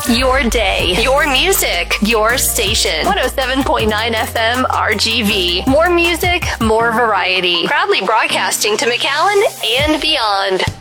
your day, your music, your station. 107.9 FM RGV. More music, more variety. Proudly broadcasting to McAllen and beyond.